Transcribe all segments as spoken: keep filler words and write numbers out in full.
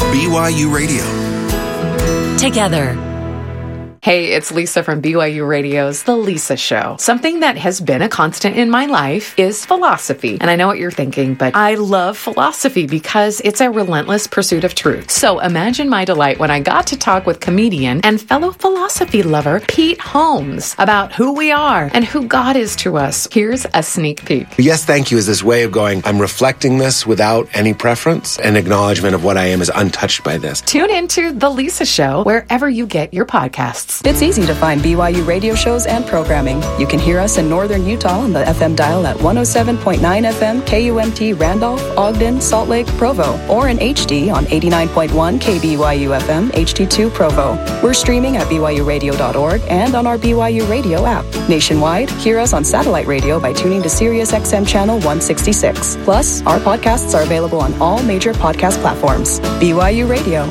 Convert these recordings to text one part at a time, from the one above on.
B Y U Radio. Together. Hey, it's Lisa from B Y U Radio's The Lisa Show. Something that has been a constant in my life is philosophy. And I know what you're thinking, but I love philosophy because it's a relentless pursuit of truth. So imagine my delight when I got to talk with comedian and fellow philosophy lover Pete Holmes about who we are and who God is to us. Here's a sneak peek. Yes, thank you is this way of going, I'm reflecting this without any preference, and acknowledgement of what I am is untouched by this. Tune into The Lisa Show wherever you get your podcasts. It's easy to find B Y U radio shows and programming. You can hear us in northern Utah on the F M dial at one oh seven point nine F M, K U M T Randolph, Ogden, Salt Lake, Provo, or in H D on eighty-nine point one K B Y U F M, H D two Provo. We're streaming at B Y U radio dot org and on our B Y U Radio app. Nationwide, hear us on satellite radio by tuning to Sirius X M channel one sixty-six. Plus, our podcasts are available on all major podcast platforms. B Y U Radio.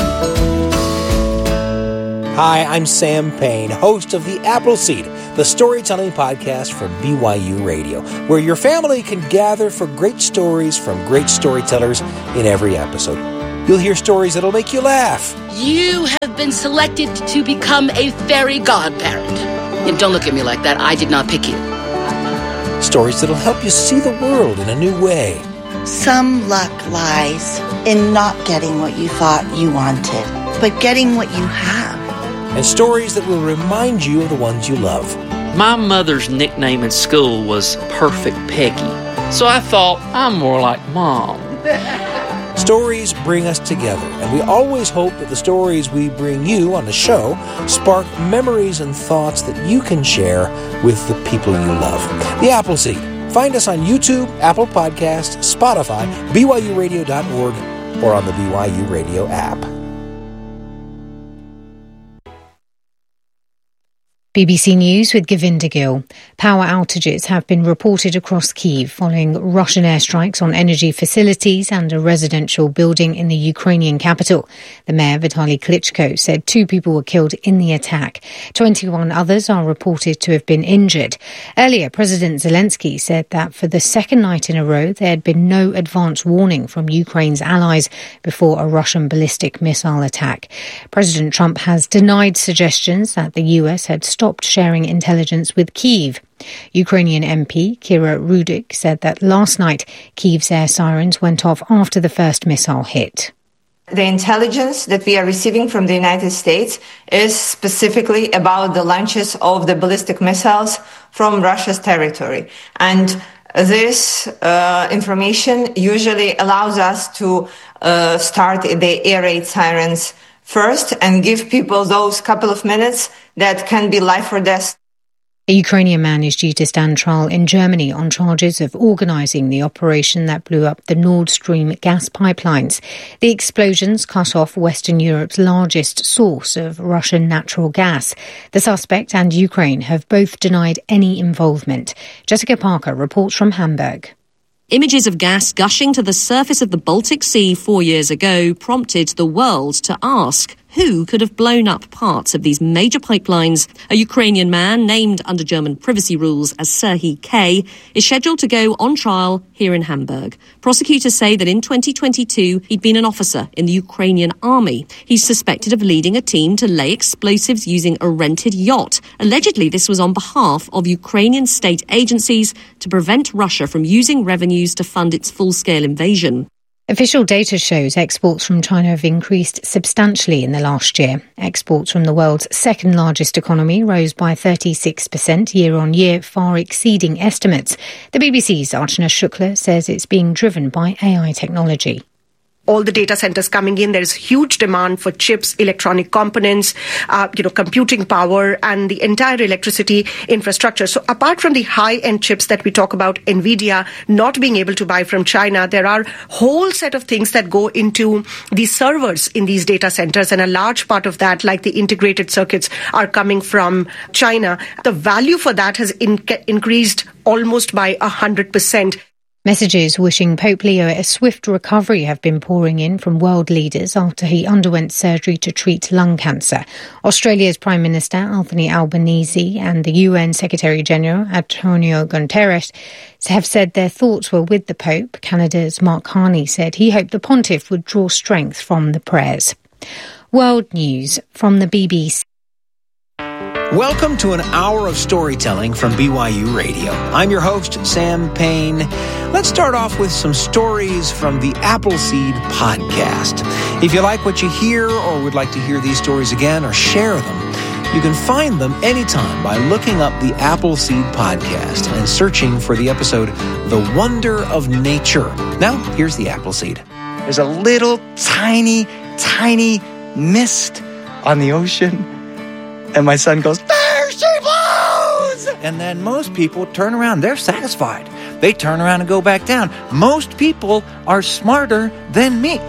Hi, I'm Sam Payne, host of The Appleseed, the storytelling podcast from B Y U Radio, where your family can gather for great stories from great storytellers in every episode. You'll hear stories that'll make you laugh. You have been selected to become a fairy godparent. And don't look at me like that. I did not pick you. Stories that'll help you see the world in a new way. Some luck lies in not getting what you thought you wanted, but getting what you have. And stories that will remind you of the ones you love. My mother's nickname in school was Perfect Peggy, so I thought I'm more like Mom. Stories bring us together, and we always hope that the stories we bring you on the show spark memories and thoughts that you can share with the people you love. The Appleseed. Find us on YouTube, Apple Podcasts, Spotify, B Y U radio dot org, or on the B Y U Radio app. B B C News with Govinda Gill. Power outages have been reported across Kyiv following Russian airstrikes on energy facilities and a residential building in the Ukrainian capital. The mayor, Vitaly Klitschko, said two people were killed in the attack. twenty-one others are reported to have been injured. Earlier, President Zelensky said that for the second night in a row, there had been no advance warning from Ukraine's allies before a Russian ballistic missile attack. President Trump has denied suggestions that the U S had stopped sharing intelligence with Kyiv. Ukrainian M P Kira Rudik said that last night Kyiv's air sirens went off after the first missile hit. The intelligence that we are receiving from the United States is specifically about the launches of the ballistic missiles from Russia's territory. And this uh, information usually allows us to uh, start the air raid sirens first and give people those couple of minutes that can be life or death. A Ukrainian man is due to stand trial in Germany on charges of organising the operation that blew up the Nord Stream gas pipelines. The explosions cut off Western Europe's largest source of Russian natural gas. The suspect and Ukraine have both denied any involvement. Jessica Parker reports from Hamburg. Images of gas gushing to the surface of the Baltic Sea four years ago prompted the world to ask who could have blown up parts of these major pipelines. A Ukrainian man named under German privacy rules as Serhiy K is scheduled to go on trial here in Hamburg. Prosecutors say that in twenty twenty-two, he'd been an officer in the Ukrainian army. He's suspected of leading a team to lay explosives using a rented yacht. Allegedly, this was on behalf of Ukrainian state agencies to prevent Russia from using revenues to fund its full-scale invasion. Official data shows exports from China have increased substantially in the last year. Exports from the world's second largest economy rose by thirty-six percent year on year, far exceeding estimates. The B B C's Archana Shukla says it's being driven by A I technology. All the data centers coming in, there's huge demand for chips, electronic components, uh, you know, computing power, and the entire electricity infrastructure. So apart from the high-end chips that we talk about, NVIDIA not being able to buy from China, there are whole set of things that go into the servers in these data centers, and a large part of that, like the integrated circuits, are coming from China. The value for that has in- increased almost by one hundred percent. Messages wishing Pope Leo a swift recovery have been pouring in from world leaders after he underwent surgery to treat lung cancer. Australia's Prime Minister Anthony Albanese and the U N Secretary-General Antonio Guterres have said their thoughts were with the Pope. Canada's Mark Carney said he hoped the pontiff would draw strength from the prayers. World news from the B B C. Welcome to an hour of storytelling from B Y U Radio. I'm your host, Sam Payne. Let's start off with some stories from the Appleseed podcast. If you like what you hear or would like to hear these stories again or share them, you can find them anytime by looking up the Appleseed podcast and searching for the episode, The Wonder of Nature. Now, here's the Appleseed. There's a little tiny, tiny mist on the ocean. And my son goes, there she blows! And then most people turn around. They're satisfied. They turn around and go back down. Most people are smarter than me.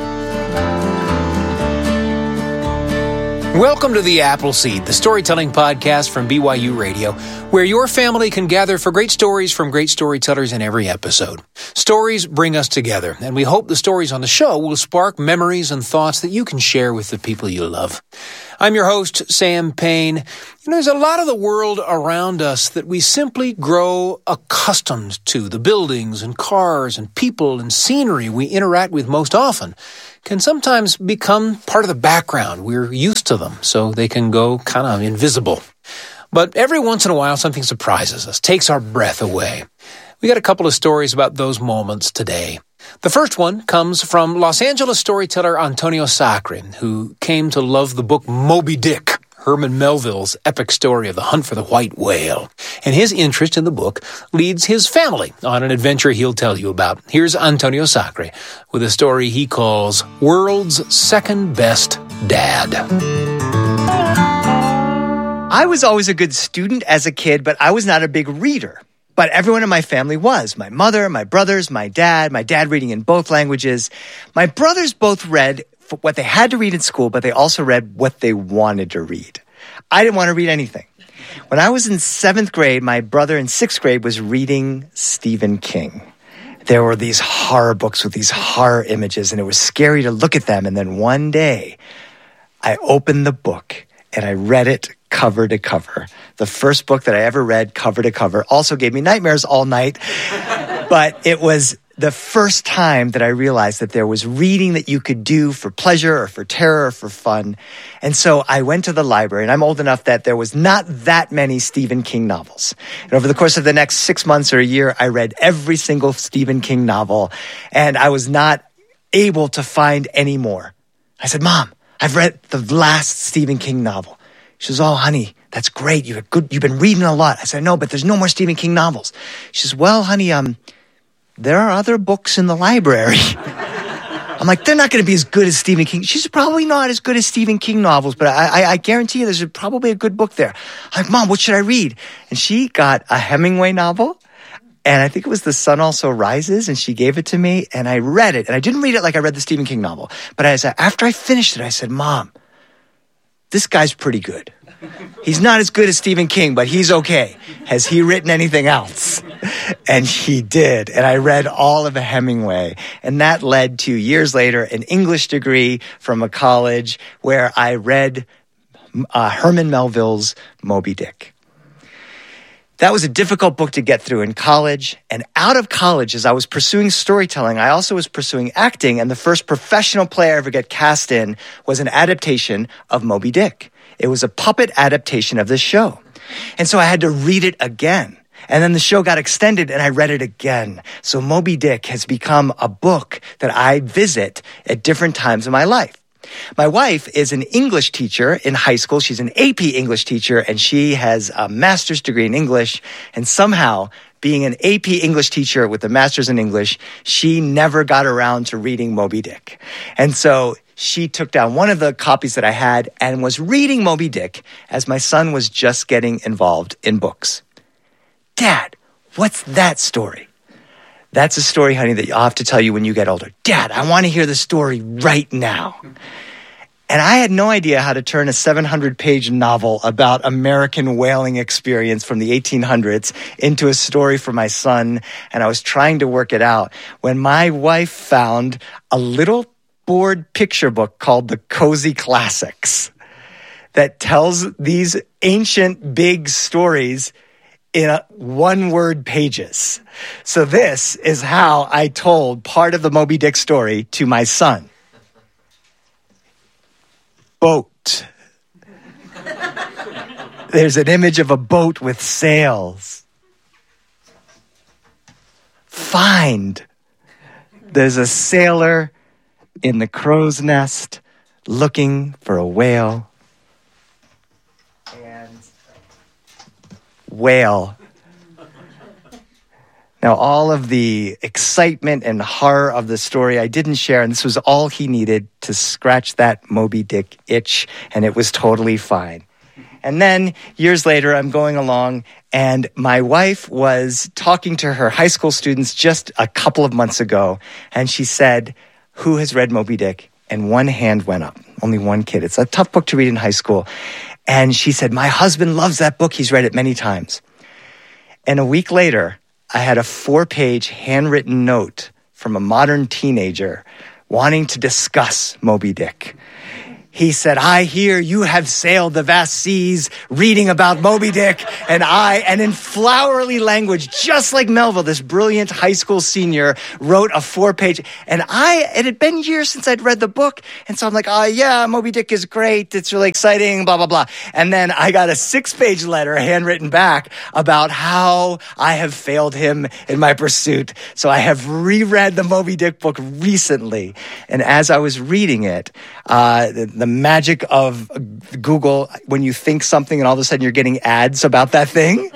Welcome to the Appleseed, the storytelling podcast from B Y U Radio, where your family can gather for great stories from great storytellers in every episode. Stories bring us together, and we hope the stories on the show will spark memories and thoughts that you can share with the people you love. I'm your host, Sam Payne. You know, there's a lot of the world around us that we simply grow accustomed to. The buildings and cars and people and scenery we interact with most often can sometimes become part of the background. We're used to them, so they can go kind of invisible. But every once in a while, something surprises us, takes our breath away. We got a couple of stories about those moments today. The first one comes from Los Angeles storyteller Antonio Sacre, who came to love the book Moby Dick, Herman Melville's epic story of the hunt for the white whale. And his interest in the book leads his family on an adventure he'll tell you about. Here's Antonio Sacre with a story he calls World's Second Best Dad. I was always a good student as a kid, but I was not a big reader. But everyone in my family was. My mother, my brothers, my dad, my dad reading in both languages. My brothers both read what they had to read in school, but they also read what they wanted to read. I didn't want to read anything. When I was in seventh grade, my brother in sixth grade was reading Stephen King. There were these horror books with these horror images, and it was scary to look at them. And then one day, I opened the book, and I read it cover to cover. The first book that I ever read cover to cover also gave me nightmares all night. But it was the first time that I realized that there was reading that you could do for pleasure or for terror or for fun. And so I went to the library, and I'm old enough that there was not that many Stephen King novels. And over the course of the next six months or a year, I read every single Stephen King novel, and I was not able to find any more. I said, Mom, I've read the last Stephen King novel. She says, oh, honey, that's great. You've, good, you've been reading a lot. I said, no, but there's no more Stephen King novels. She says, well, honey, um, there are other books in the library. I'm like, they're not going to be as good as Stephen King. She's probably not as good as Stephen King novels, but I, I, I guarantee you there's probably a good book there. I'm like, Mom, what should I read? And she got a Hemingway novel, and I think it was The Sun Also Rises, and she gave it to me, and I read it. And I didn't read it like I read the Stephen King novel, but I said, after I finished it, I said, Mom, this guy's pretty good. He's not as good as Stephen King, but he's okay. Has he written anything else? And he did. And I read all of Hemingway. And that led to, years later, an English degree from a college where I read uh, Herman Melville's Moby Dick. That was a difficult book to get through in college. And out of college, as I was pursuing storytelling, I also was pursuing acting. And the first professional play I ever got cast in was an adaptation of Moby Dick. It was a puppet adaptation of this show. And so I had to read it again. And then the show got extended, and I read it again. So Moby Dick has become a book that I visit at different times in my life. My wife is an English teacher in high school. She's an A P English teacher, and she has a master's degree in English. And somehow, being an A P English teacher with a master's in English, she never got around to reading Moby Dick. And so she took down one of the copies that I had and was reading Moby Dick as my son was just getting involved in books. Dad, what's that story? That's a story, honey, that I'll have to tell you when you get older. Dad, I want to hear the story right now. And I had no idea how to turn a seven hundred page novel about American whaling experience from the eighteen hundreds into a story for my son, and I was trying to work it out when my wife found a little board picture book called The Cozy Classics that tells these ancient big stories in a one-word pages. So this is how I told part of the Moby Dick story to my son. Boat. There's an image of a boat with sails. Find. There's a sailor in the crow's nest looking for a whale. And whale. Now, all of the excitement and horror of the story I didn't share, and this was all he needed to scratch that Moby Dick itch, and it was totally fine. And then, years later, I'm going along, and my wife was talking to her high school students just a couple of months ago, and she said, "Who has read Moby Dick?" And one hand went up. Only one kid. It's a tough book to read in high school. And she said, "My husband loves that book. He's read it many times." And a week later, I had a four-page handwritten note from a modern teenager wanting to discuss Moby Dick. He said, "I hear you have sailed the vast seas reading about Moby Dick." And I, and in flowery language, just like Melville, this brilliant high school senior, wrote a four-page. And I, it had been years since I'd read the book. And so I'm like, "Oh, yeah, Moby Dick is great. It's really exciting, blah, blah, blah." And then I got a six-page letter handwritten back about how I have failed him in my pursuit. So I have reread the Moby Dick book recently. And as I was reading it, uh, the The magic of Google, when you think something and all of a sudden you're getting ads about that thing.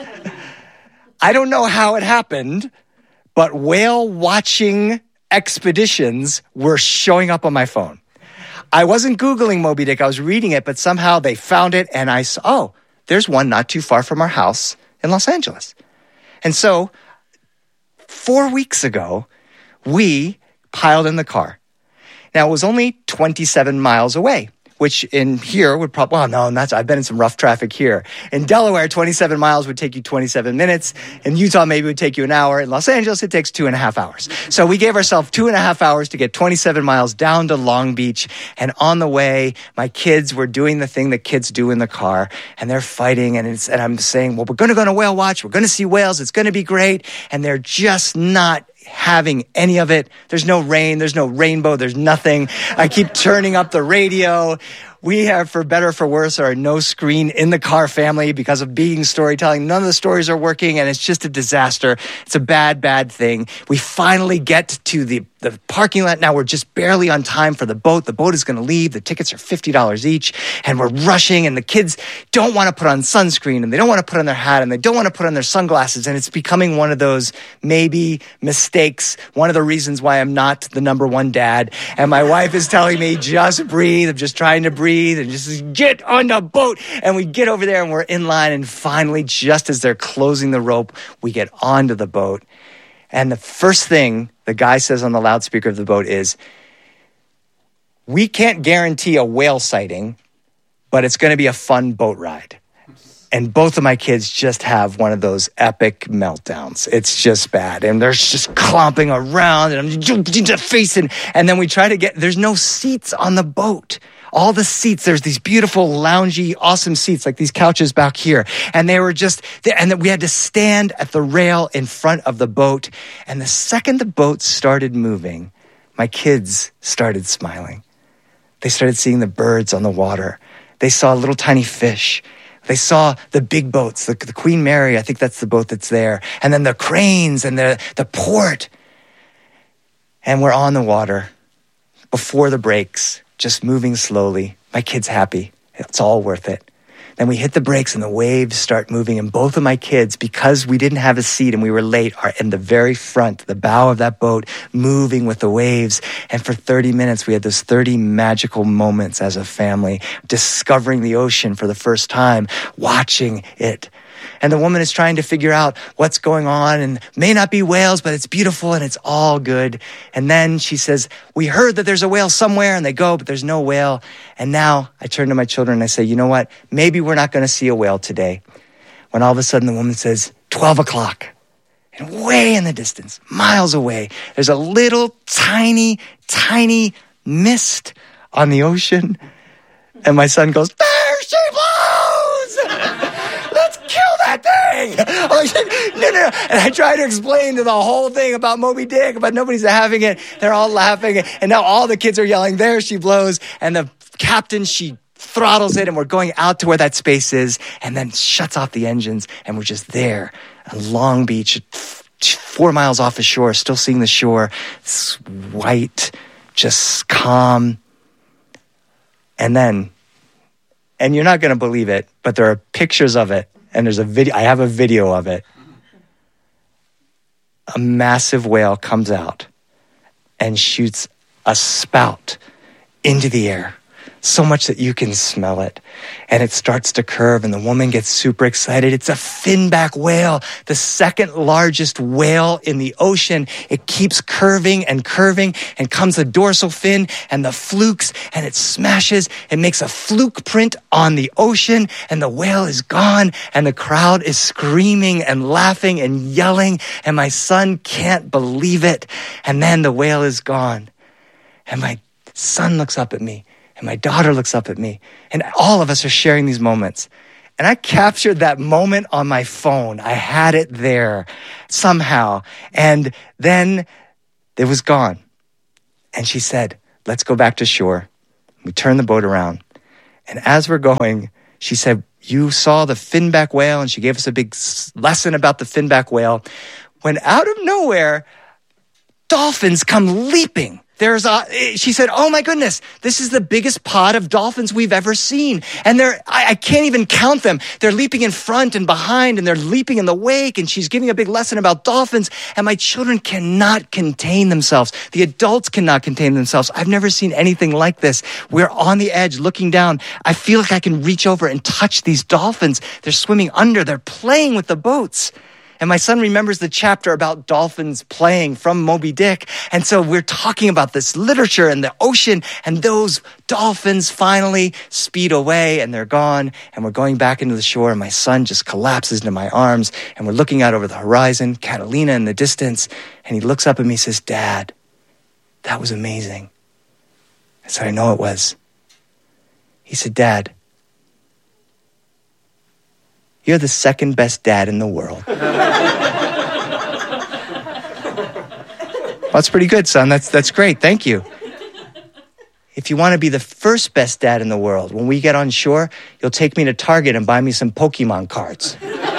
I don't know how it happened, but whale watching expeditions were showing up on my phone. I wasn't Googling Moby Dick, I was reading it, but somehow they found it and I saw, oh, there's one not too far from our house in Los Angeles. And so, four weeks ago, we piled in the car. Now, it was only twenty-seven miles away, which in here would probably, well, no, that's, I've been in some rough traffic here. In Delaware, twenty-seven miles would take you twenty-seven minutes. In Utah, maybe it would take you an hour. In Los Angeles, it takes two and a half hours. So we gave ourselves two and a half hours to get twenty-seven miles down to Long Beach. And on the way, my kids were doing the thing that kids do in the car. And they're fighting. And, it's, and I'm saying, well, we're going to go on a whale watch. We're going to see whales. It's going to be great. And they're just not having any of it. There's no rain. There's no rainbow. There's nothing. I keep turning up the radio. We have, for better or for worse, are a no screen in the car family because of being storytelling. None of the stories are working, and it's just a disaster. It's a bad, bad thing. We finally get to the, the parking lot. Now we're just barely on time for the boat. The boat is going to leave. The tickets are fifty dollars each, and we're rushing, and the kids don't want to put on sunscreen, and they don't want to put on their hat, and they don't want to put on their sunglasses, and it's becoming one of those maybe mistakes, one of the reasons why I'm not the number one dad. And my wife is telling me, just breathe. I'm just trying to breathe. And just get on the boat. And we get over there and we're in line. And finally, just as they're closing the rope, we get onto the boat. And the first thing the guy says on the loudspeaker of the boat is, "We can't guarantee a whale sighting, but it's going to be a fun boat ride." And both of my kids just have one of those epic meltdowns. It's just bad. And they're just clomping around and I'm facing. And then we try to get, there's no seats on the boat. All the seats, there's these beautiful, loungy, awesome seats, like these couches back here. And they were just, and we had to stand at the rail in front of the boat. And the second the boat started moving, my kids started smiling. They started seeing the birds on the water. They saw little tiny fish. They saw the big boats, the, the Queen Mary, I think that's the boat that's there. And then the cranes and the, the port. And we're on the water before the brakes, just moving slowly. My kid's happy. It's all worth it. Then we hit the brakes and the waves start moving. And both of my kids, because we didn't have a seat and we were late, are in the very front, the bow of that boat, moving with the waves. And for thirty minutes, we had those thirty magical moments as a family, discovering the ocean for the first time, watching it. And the woman is trying to figure out what's going on, and may not be whales, but it's beautiful and it's all good. And then she says, we heard that there's a whale somewhere, and they go, but there's no whale. And now I turn to my children and I say, you know what? Maybe we're not going to see a whale today. When all of a sudden the woman says, twelve o'clock. And way in the distance, miles away, there's a little tiny, tiny mist on the ocean. And my son goes, there she blows! Let's kill that thing! no, no, no. And I try to explain to the whole thing about Moby Dick, but nobody's having it. They're all laughing. And now all the kids are yelling, there she blows. And the captain, she throttles it, and we're going out to where that space is, and then shuts off the engines, and we're just there on Long Beach, four miles off the shore, still seeing the shore. It's white, just calm. And then, and you're not going to believe it, but there are pictures of it, and there's a video. I have a video of it. A massive whale comes out and shoots a spout into the air, so much that you can smell it. And it starts to curve, and the woman gets super excited. It's a finback whale, the second largest whale in the ocean. It keeps curving and curving, and comes the dorsal fin and the flukes, and it smashes. It makes a fluke print on the ocean, and the whale is gone, and the crowd is screaming and laughing and yelling, and my son can't believe it. And then the whale is gone. And my son looks up at me, and my daughter looks up at me, and all of us are sharing these moments. And I captured that moment on my phone. I had it there somehow. And then it was gone. And she said, let's go back to shore. We turned the boat around. And as we're going, she said, you saw the finback whale, and she gave us a big lesson about the finback whale. When out of nowhere, dolphins come leaping. There's a, she said, oh my goodness, this is the biggest pod of dolphins we've ever seen. And they're, I, I can't even count them. They're leaping in front and behind, and they're leaping in the wake. And she's giving a big lesson about dolphins. And my children cannot contain themselves. The adults cannot contain themselves. I've never seen anything like this. We're on the edge looking down. I feel like I can reach over and touch these dolphins. They're swimming under. They're playing with the boats. And my son remembers the chapter about dolphins playing from Moby Dick. And so we're talking about this literature and the ocean, and those dolphins finally speed away, and they're gone. And we're going back into the shore, and my son just collapses into my arms, and we're looking out over the horizon, Catalina in the distance. And he looks up at me and says, Dad, that was amazing. I said, I know it was. He said, Dad, you're the second best dad in the world. That's pretty good, son. That's that's great. Thank you. If you want to be the first best dad in the world, when we get on shore, you'll take me to Target and buy me some Pokemon cards.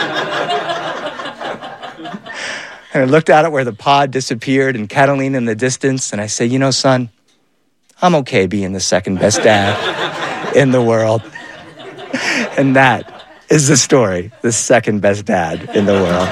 And I looked out at where the pod disappeared and Catalina in the distance, and I said, you know, son, I'm okay being the second best dad in the world. And that is the story, the second best dad in the world.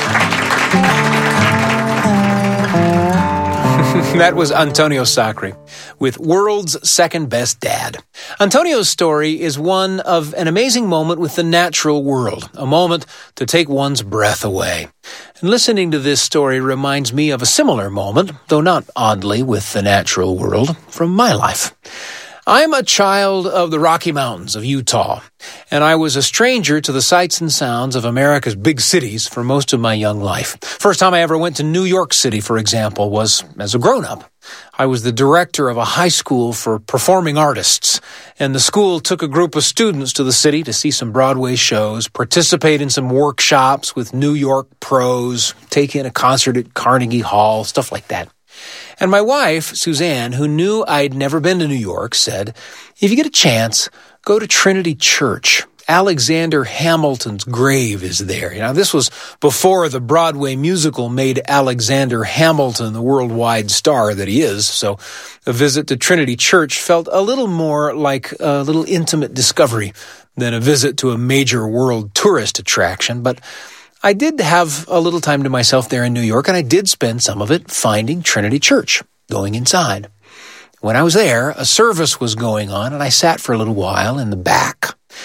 That was Antonio Sacri with World's Second Best Dad. Antonio's story is one of an amazing moment with the natural world, a moment to take one's breath away. And listening to this story reminds me of a similar moment, though not oddly with the natural world, from my life. I'm a child of the Rocky Mountains of Utah, and I was a stranger to the sights and sounds of America's big cities for most of my young life. First time I ever went to New York City, for example, was as a grown-up. I was the director of a high school for performing artists, and the school took a group of students to the city to see some Broadway shows, participate in some workshops with New York pros, take in a concert at Carnegie Hall, stuff like that. And my wife, Suzanne, who knew I'd never been to New York, said, if you get a chance, go to Trinity Church. Alexander Hamilton's grave is there. You know, this was before the Broadway musical made Alexander Hamilton the worldwide star that he is, so a visit to Trinity Church felt a little more like a little intimate discovery than a visit to a major world tourist attraction, but I did have a little time to myself there in New York, and I did spend some of it finding Trinity Church, going inside. When I was there, a service was going on, and I sat for a little while in the back.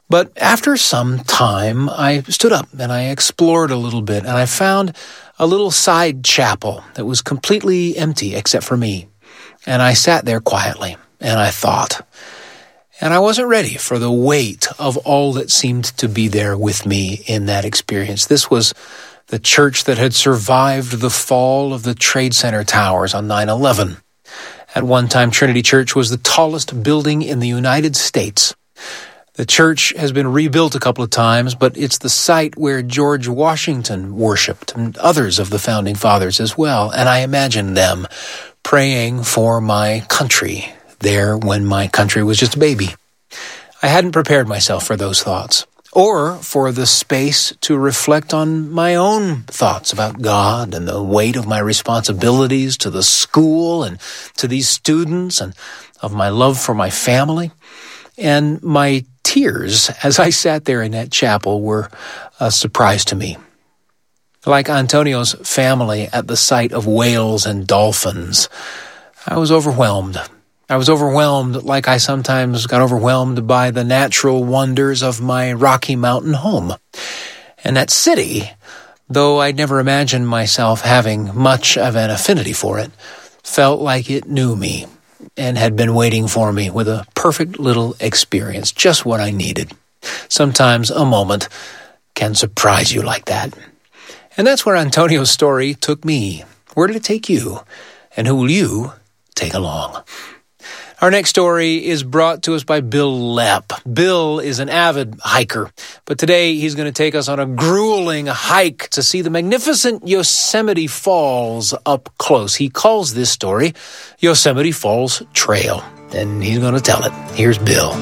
But after some time, I stood up and I explored a little bit, and I found a little side chapel that was completely empty except for me. And I sat there quietly, and I thought. And I wasn't ready for the weight of all that seemed to be there with me in that experience. This was the church that had survived the fall of the Trade Center towers on nine eleven. At one time, Trinity Church was the tallest building in the United States. The church has been rebuilt a couple of times, but it's the site where George Washington worshipped, and others of the founding fathers as well. And I imagine them praying for my country there when my country was just a baby. I hadn't prepared myself for those thoughts, or for the space to reflect on my own thoughts about God and the weight of my responsibilities to the school and to these students, and of my love for my family. And my tears, as I sat there in that chapel, were a surprise to me. Like Antonio's family at the sight of whales and dolphins, I was overwhelmed. I was overwhelmed like I sometimes got overwhelmed by the natural wonders of my Rocky Mountain home. And that city, though I'd never imagined myself having much of an affinity for it, felt like it knew me and had been waiting for me with a perfect little experience, just what I needed. Sometimes a moment can surprise you like that. And that's where Antonio's story took me. Where did it take you? And who will you take along? Our next story is brought to us by Bill Lepp. Bill is an avid hiker, but today he's going to take us on a grueling hike to see the magnificent Yosemite Falls up close. He calls this story Yosemite Falls Trail, and he's going to tell it. Here's Bill.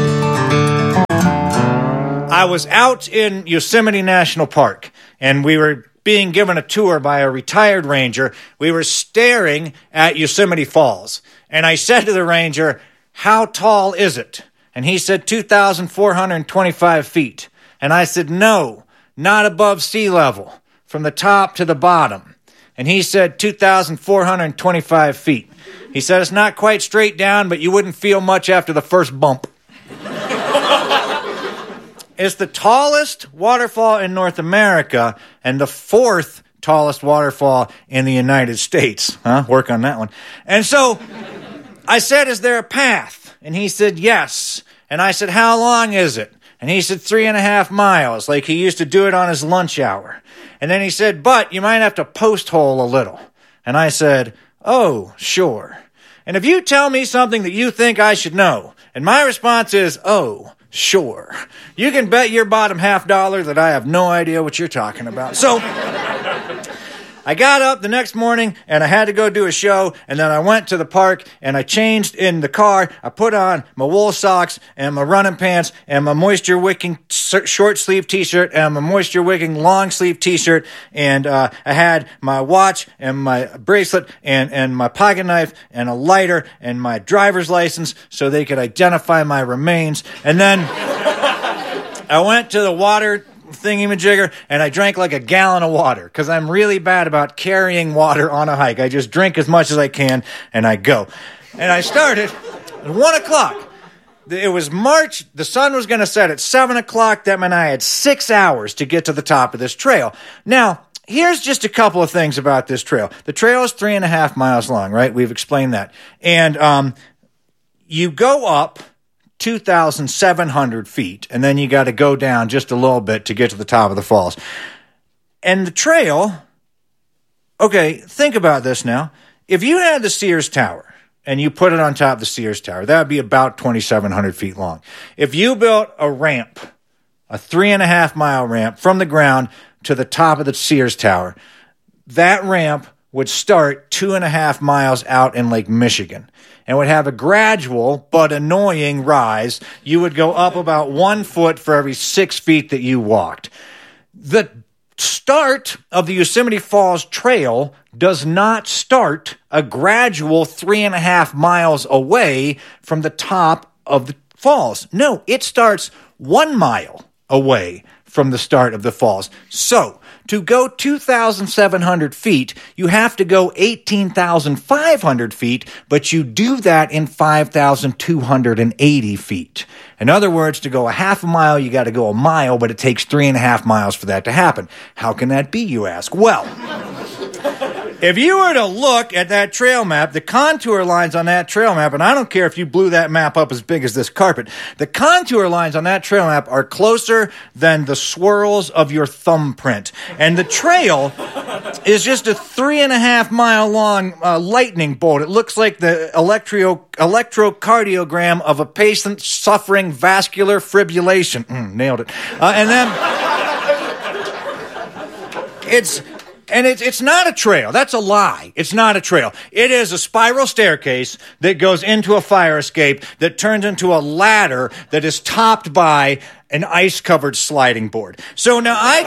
I was out in Yosemite National Park, and we were being given a tour by a retired ranger. We were staring at Yosemite Falls. And I said to the ranger, "How tall is it?" And he said, two thousand four hundred twenty-five feet. And I said, "No, not above sea level, from the top to the bottom." And he said, two thousand four hundred twenty-five feet. He said, "It's not quite straight down, but you wouldn't feel much after the first bump." It's the tallest waterfall in North America and the fourth tallest waterfall in the United States. Huh? Work on that one. And so I said, "Is there a path?" And he said, "Yes." And I said, "How long is it?" And he said, three and a half miles, like he used to do it on his lunch hour. And then he said, "But you might have to post hole a little." And I said, "Oh, sure. And if you tell me something that you think I should know," and my response is, "Oh, sure," you can bet your bottom half dollar that I have no idea what you're talking about. So I got up the next morning and I had to go do a show, and then I went to the park and I changed in the car. I put on my wool socks and my running pants and my moisture wicking short sleeve t-shirt and my moisture wicking long sleeve t-shirt, and uh, I had my watch and my bracelet and, and my pocket knife and a lighter and my driver's license so they could identify my remains. And then I went to the water thingy-majigger, and I drank like a gallon of water, because I'm really bad about carrying water on a hike. I just drink as much as I can, and I go. And I started at one o'clock. It was March. The sun was going to set at seven o'clock. That meant I had six hours to get to the top of this trail. Now, here's just a couple of things about this trail. The trail is three and a half miles long, right? We've explained that. And um, you go up two thousand seven hundred feet, and then you got to go down just a little bit to get to the top of the falls. And the trail, okay, think about this now. If you had the Sears Tower and you put it on top of the Sears Tower, that would be about twenty-seven hundred feet long. If you built a ramp, a three and a half mile ramp from the ground to the top of the Sears Tower, that ramp would start two and a half miles out in Lake Michigan and would have a gradual but annoying rise. You would go up about one foot for every six feet that you walked. The start of the Yosemite Falls Trail does not start a gradual three and a half miles away from the top of the falls. No, it starts one mile away from the start of the falls. So, to go two thousand seven hundred feet, you have to go eighteen thousand five hundred feet, but you do that in five thousand two hundred eighty feet. In other words, to go a half a mile, you got to go a mile, but it takes three and a half miles for that to happen. How can that be, you ask? Well, if you were to look at that trail map, the contour lines on that trail map, and I don't care if you blew that map up as big as this carpet, the contour lines on that trail map are closer than the swirls of your thumbprint. And the trail is just a three and a half mile long uh, lightning bolt. It looks like the electro electrocardiogram of a patient suffering vascular fibrillation. Mm, nailed it. Uh, and then it's... And it's it's not a trail. That's a lie. It's not a trail. It is a spiral staircase that goes into a fire escape that turns into a ladder that is topped by an ice-covered sliding board. So now I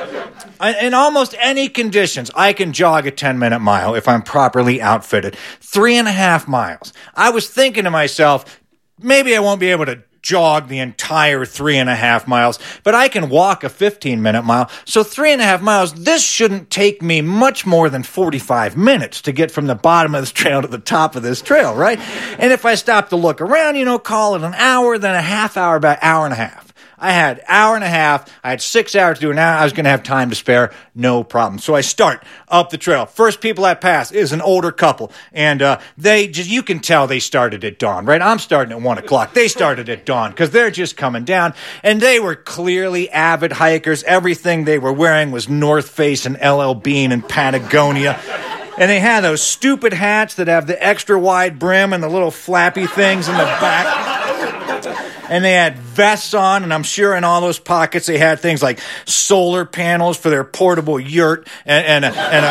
can, in almost any conditions, I can jog a ten-minute mile if I'm properly outfitted. Three and a half miles. I was thinking to myself, maybe I won't be able to jog the entire three and a half miles, but I can walk a fifteen minute mile. So three and a half miles, this shouldn't take me much more than forty-five minutes to get from the bottom of this trail to the top of this trail, right? And if I stop to look around, you know, call it an hour, then a half hour, about hour and a half. I had hour and a half. I had six hours to do an hour. I was going to have time to spare. No problem. So I start up the trail. First people I pass is an older couple. And uh, they just, you can tell they started at dawn, right? I'm starting at one o'clock. They started at dawn because they're just coming down. And they were clearly avid hikers. Everything they were wearing was North Face and L L Bean and Patagonia. And they had those stupid hats that have the extra wide brim and the little flappy things in the back. And they had vests on, and I'm sure in all those pockets they had things like solar panels for their portable yurt and, and, a, and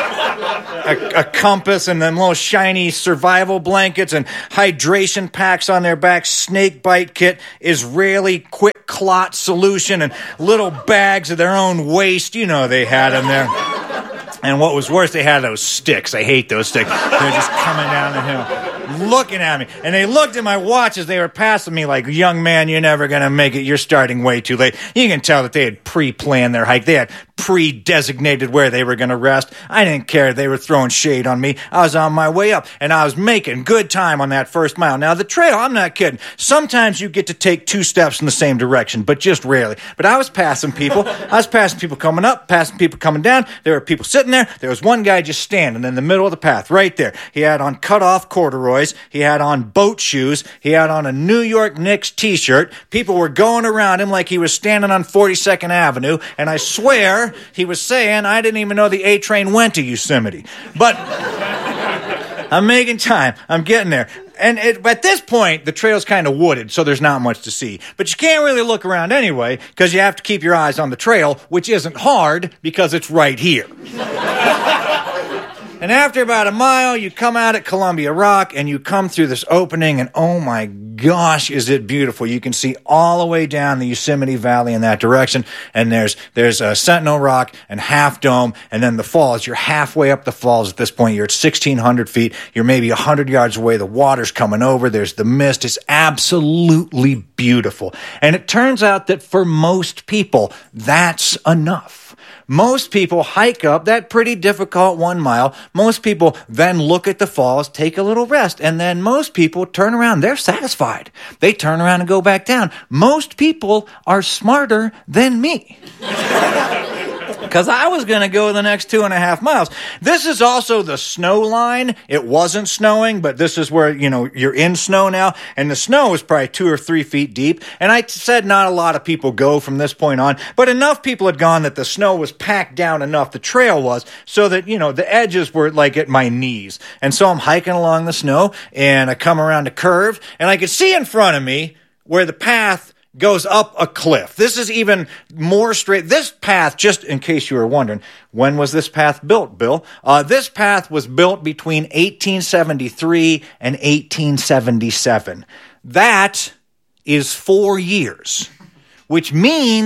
a, a, a compass and them little shiny survival blankets and hydration packs on their back, snake bite kit, Israeli quick clot solution, and little bags of their own waste. You know they had them there. And what was worse, they had those sticks. I hate those sticks. They're just coming down the hill, looking at me. And they looked at my watch as they were passing me like, young man, you're never going to make it. You're starting way too late. You can tell that they had pre-planned their hike. They had pre-designated where they were going to rest. I didn't care. They were throwing shade on me. I was on my way up, and I was making good time on that first mile. Now, the trail, I'm not kidding. Sometimes you get to take two steps in the same direction, but just rarely. But I was passing people. I was passing people coming up, passing people coming down. There were people sitting there. There was one guy just standing in the middle of the path, right there. He had on cut-off corduroys. He had on boat shoes. He had on a New York Knicks t-shirt. People were going around him like he was standing on forty-second Avenue, and I swear he was saying, I didn't even know the A train went to Yosemite. But I'm making time. I'm getting there. And it, at this point, the trail's kind of wooded, so there's not much to see. But you can't really look around anyway, because you have to keep your eyes on the trail, which isn't hard, because it's right here. And after about a mile, you come out at Columbia Rock, and you come through this opening, and oh my gosh, is it beautiful. You can see all the way down the Yosemite Valley in that direction, and there's there's a Sentinel Rock and Half Dome, and then the falls. You're halfway up the falls at this point. You're at sixteen hundred feet. You're maybe one hundred yards away. The water's coming over. There's the mist. It's absolutely beautiful. And it turns out that for most people, that's enough. Most people hike up that pretty difficult one mile. Most people then look at the falls, take a little rest, and then most people turn around. They're satisfied. They turn around and go back down. Most people are smarter than me. Because I was going to go the next two and a half miles. This is also the snow line. It wasn't snowing, but this is where, you know, you're in snow now. And the snow is probably two or three feet deep. And I said not a lot of people go from this point on, but enough people had gone that the snow was packed down enough, the trail was, so that, you know, the edges were like at my knees. And so I'm hiking along the snow, and I come around a curve, and I could see in front of me where the path goes up a cliff. This is even more straight. This path, just in case you were wondering, when was this path built, Bill? Uh, this path was built between eighteen seventy-three and eighteen seventy-seven. That is four years, which means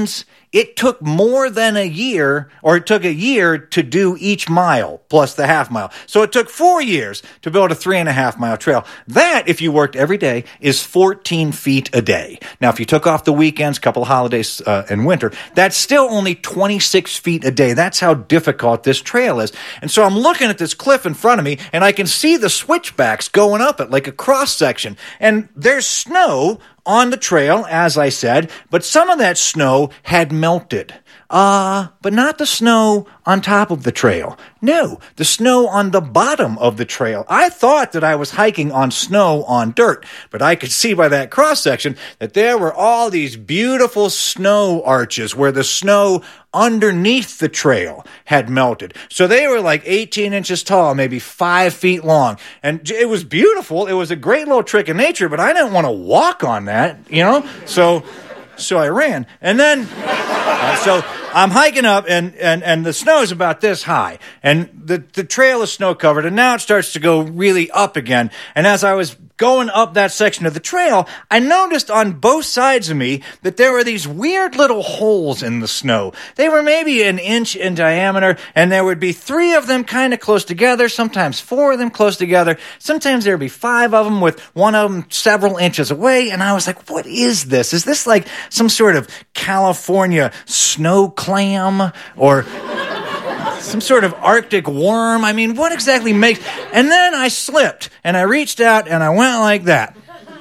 it took more than a year, or it took a year to do each mile plus the half mile. So it took four years to build a three and a half mile trail. That, if you worked every day, is fourteen feet a day. Now, if you took off the weekends, a couple of holidays uh, in winter, that's still only twenty-six feet a day. That's how difficult this trail is. And so I'm looking at this cliff in front of me, and I can see the switchbacks going up it like a cross section. And there's snow on the trail, as I said, but some of that snow had melted. Uh, but not the snow on top of the trail. No, the snow on the bottom of the trail. I thought that I was hiking on snow on dirt, but I could see by that cross-section that there were all these beautiful snow arches where the snow underneath the trail had melted. So they were like eighteen inches tall, maybe five feet long. And it was beautiful. It was a great little trick of nature, but I didn't want to walk on that, you know? So... So I ran, and then, uh, so I'm hiking up, and, and, and the snow is about this high, and the, the trail is snow-covered, and now it starts to go really up again, and as I was going up that section of the trail, I noticed on both sides of me that there were these weird little holes in the snow. They were maybe an inch in diameter, and there would be three of them kind of close together, sometimes four of them close together, sometimes there would be five of them with one of them several inches away, and I was like, what is this? Is this like some sort of California snow clam, or some sort of Arctic worm? I mean, what exactly makes... And then I slipped, and I reached out, and I went like that.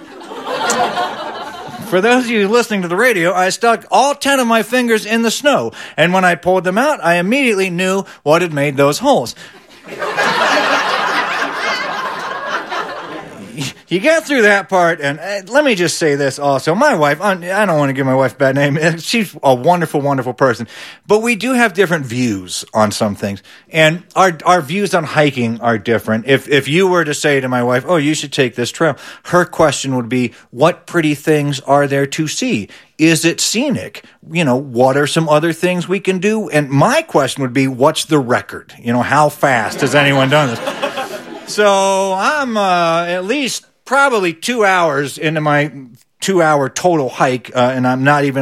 For those of you listening to the radio, I stuck all ten of my fingers in the snow, and when I pulled them out, I immediately knew what had made those holes. You get through that part, and uh, let me just say this also. My wife, I don't want to give my wife a bad name. She's a wonderful, wonderful person. But we do have different views on some things. And our our views on hiking are different. If if you were to say to my wife, oh, you should take this trail, her question would be, what pretty things are there to see? Is it scenic? You know, what are some other things we can do? And my question would be, what's the record? You know, how fast has anyone done this? So I'm uh, at least probably two hours into my two-hour total hike, uh, and I'm not even